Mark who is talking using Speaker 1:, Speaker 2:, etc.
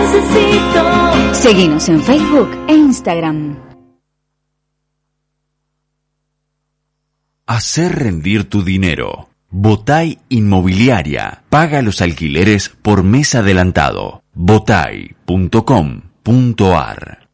Speaker 1: necesito.
Speaker 2: Seguinos en Facebook e Instagram.
Speaker 3: Hacer rendir tu dinero. Botay Inmobiliaria. Paga los alquileres por mes adelantado. botay.com.ar